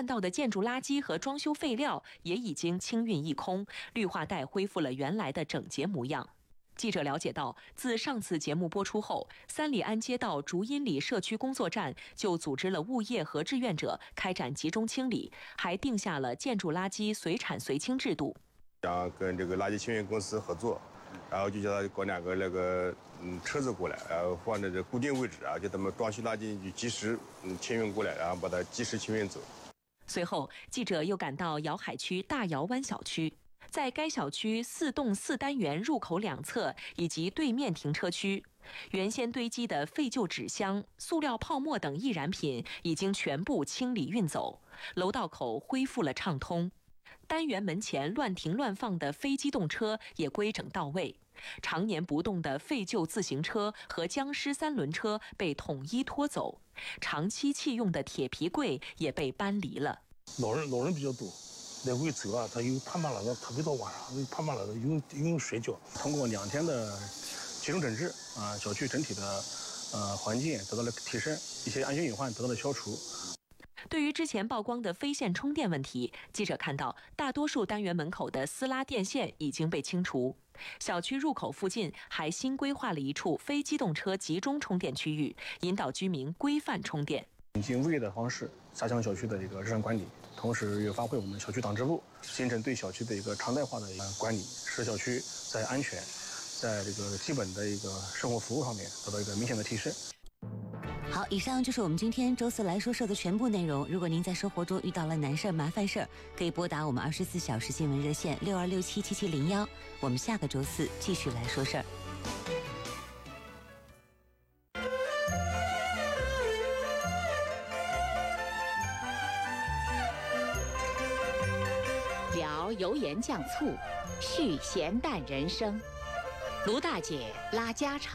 换到的建筑垃圾和装修废料也已经清运一空，绿化带恢复了原来的整洁模样。记者了解到，自上次节目播出后，三里安街道竹阴里社区工作站就组织了物业和志愿者开展集中清理，还定下了建筑垃圾随产随清制度。 跟这个垃圾清运公司合作，然后就叫他搞2个车子过来，然后放在这固定位置啊，就他们装修垃圾就及时清运过来，然后把它及时清运走。 随后，记者又赶到瑶海区大瑶湾小区。在该小区4栋4单元入口两侧以及对面停车区，原先堆积的废旧纸箱、塑料泡沫等易燃品已经全部清理运走，楼道口恢复了畅通。单元门前乱停乱放的非机动车也规整到位，常年不动的废旧自行车和僵尸3轮车被统一拖走，长期弃用的铁皮柜也被搬离了。 老人比较多。来回走啊，他有怕麻了，特别到晚上怕麻了，有睡觉。通过2天的集中整治啊，小区整体的环境得到了提升，一些安全隐患得到了消除。 对于之前曝光的非线充电问题，记者看到大多数单元门口的私拉电线已经被清除，小区入口附近还新规划了一处非机动车集中充电区域，引导居民规范充电。 引进物业的方式，加强小区的一个日常管理，同时也发挥我们小区党支部，形成对小区的一个常态化的一个管理，使小区在安全，在这个基本的一个生活服务上面得到一个明显的提升。 好，以上就是我们今天周四来说事儿的全部内容。如果您在生活中遇到了难事儿、麻烦事儿，可以拨打我们24小时新闻热线62677701。我们下个周四继续来说事儿。 聊油盐酱醋，叙咸淡人生，卢大姐拉家常。